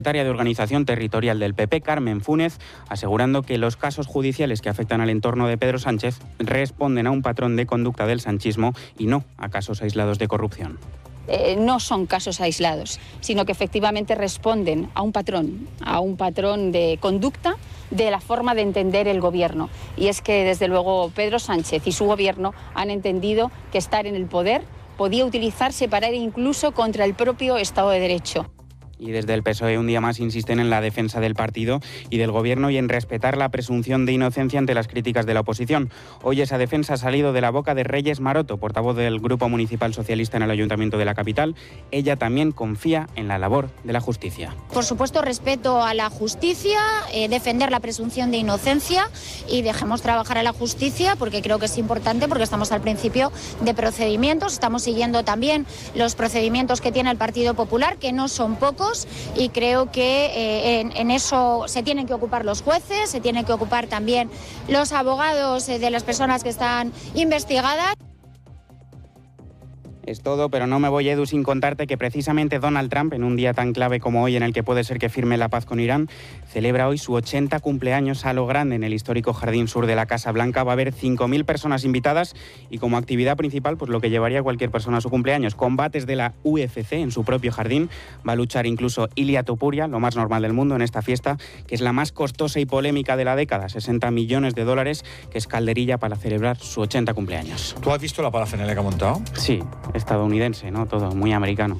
Secretaria de Organización Territorial del PP, Carmen Fúnez, asegurando que los casos judiciales que afectan al entorno de Pedro Sánchez responden a un patrón de conducta del sanchismo y no a casos aislados de corrupción. No son casos aislados, sino que efectivamente responden a un patrón de conducta de la forma de entender el gobierno. Y es que, desde luego, Pedro Sánchez y su gobierno han entendido que estar en el poder podía utilizarse para ir incluso contra el propio Estado de Derecho. Y desde el PSOE un día más insisten en la defensa del partido y del gobierno y en respetar la presunción de inocencia ante las críticas de la oposición. Hoy esa defensa ha salido de la boca de Reyes Maroto, portavoz del Grupo Municipal Socialista en el Ayuntamiento de la capital. Ella también confía en la labor de la justicia. Por supuesto, respeto a la justicia, defender la presunción de inocencia y dejemos trabajar a la justicia porque creo que es importante, porque estamos al principio de procedimientos. Estamos siguiendo también los procedimientos que tiene el Partido Popular, que no son pocos. Y creo que en eso se tienen que ocupar los jueces, se tienen que ocupar también los abogados de las personas que están investigadas. Es todo, pero no me voy, Edu, sin contarte que precisamente Donald Trump, en un día tan clave como hoy en el que puede ser que firme la paz con Irán, celebra hoy su 80 cumpleaños a lo grande en el histórico Jardín Sur de la Casa Blanca. Va a haber 5.000 personas invitadas y como actividad principal, pues lo que llevaría cualquier persona a su cumpleaños, combates de la UFC en su propio jardín. Va a luchar incluso Ilia Topuria, lo más normal del mundo, en esta fiesta, que es la más costosa y polémica de la década, 60 millones de dólares, que es calderilla para celebrar su 80 cumpleaños. ¿Tú has visto la parafernalia que ha montado? Sí, estadounidense, ¿no? Todo muy americano.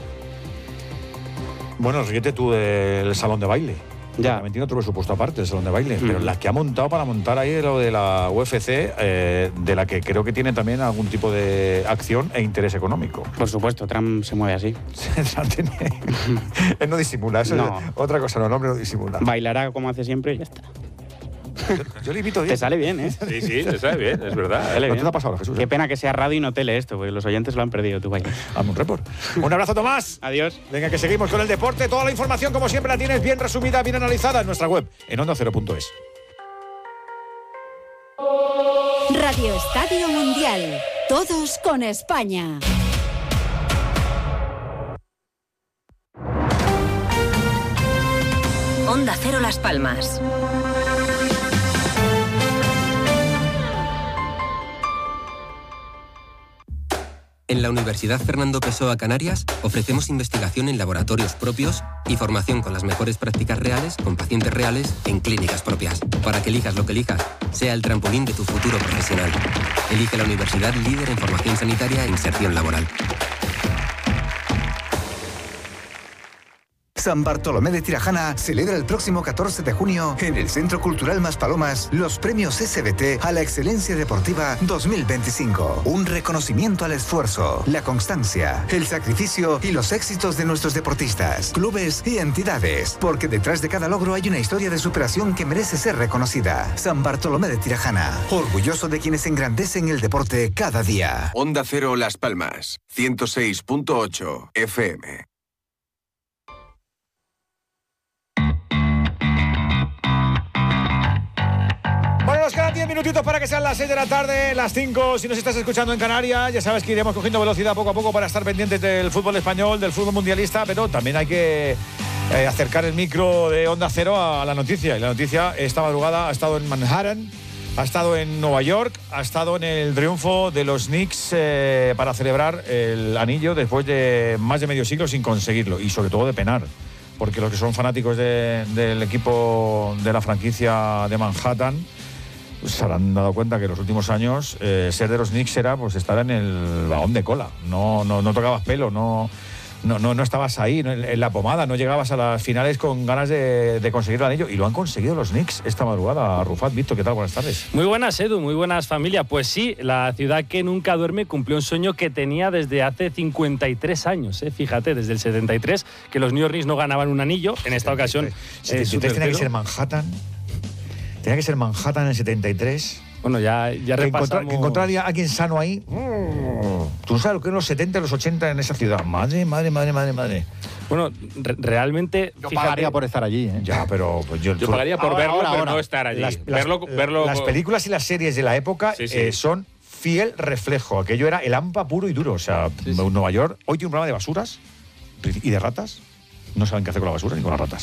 Bueno, ríete tú del salón de baile. Ya. También tiene otro presupuesto aparte, el salón de baile. Pero la que ha montado para montar ahí lo de la UFC, de la que creo que tiene también algún tipo de acción e interés económico. Por supuesto, Trump se mueve así. Él no disimula, eso no. Es otra cosa, no, el hombre no disimula. Bailará como hace siempre y ya está. Yo le invito bien. Te sale bien, ¿eh? Sí, te sale bien, es verdad. ¿No te ha pasado, Jesús? Qué pena que sea radio y no tele esto, porque los oyentes lo han perdido, tu baile. Hazme un report. Un abrazo, Tomás. Adiós. Venga, que seguimos con el deporte. Toda la información, como siempre, la tienes bien resumida, bien analizada en nuestra web, en ondacero.es. Radio Estadio Mundial. Todos con España. Onda Cero Las Palmas. En la Universidad Fernando Pessoa Canarias ofrecemos investigación en laboratorios propios y formación con las mejores prácticas reales con pacientes reales en clínicas propias. Para que elijas lo que elijas, sea el trampolín de tu futuro profesional. Elige la universidad líder en formación sanitaria e inserción laboral. San Bartolomé de Tirajana celebra el próximo 14 de junio en el Centro Cultural Maspalomas los premios SBT a la excelencia deportiva 2025. Un reconocimiento al esfuerzo, la constancia, el sacrificio y los éxitos de nuestros deportistas, clubes y entidades. Porque detrás de cada logro hay una historia de superación que merece ser reconocida. San Bartolomé de Tirajana, orgulloso de quienes engrandecen el deporte cada día. Onda Cero Las Palmas, 106.8 FM. Bueno, nos quedan 10 minutitos para que sean las 6 de la tarde, las 5. Si nos estás escuchando en Canarias, ya sabes que iremos cogiendo velocidad poco a poco para estar pendientes del fútbol español, del fútbol mundialista, pero también hay que acercar el micro de Onda Cero a la noticia. Y la noticia esta madrugada ha estado en Manhattan, ha estado en Nueva York, ha estado en el triunfo de los Knicks para celebrar el anillo después de más de medio siglo sin conseguirlo y sobre todo de penar. Porque los que son fanáticos del equipo de la franquicia de Manhattan se habrán dado cuenta que en los últimos años ser de los Knicks era pues estar en el vagón de cola. No tocabas pelo, no estabas ahí en la pomada, no llegabas a las finales con ganas de conseguir el anillo y lo han conseguido los Knicks esta madrugada. Rufat, Víctor, ¿qué tal? Buenas tardes. Muy buenas, Edu, muy buenas, familia. Pues sí, la ciudad que nunca duerme cumplió un sueño que tenía desde hace 53 años. Fíjate, desde el 73, que los New York Knicks no ganaban un anillo. En esta ocasión... 73 tenía que ser Manhattan. Tenía que ser Manhattan en el 73. Bueno, ya repasamos... Que encontrar a alguien sano ahí. Tú no sabes lo que eran los 70 y los 80 en esa ciudad. Madre. Bueno, realmente... Yo pagaría por estar allí, ¿eh? Ya, pero... Pues yo pagaría por verlo, pero no estar allí. Verlo. Las películas y las series de la época son fiel reflejo. Aquello era el AMPA puro y duro. O sea, Nueva York hoy tiene un programa de basuras y de ratas. No saben qué hacer con la basura ni con las ratas.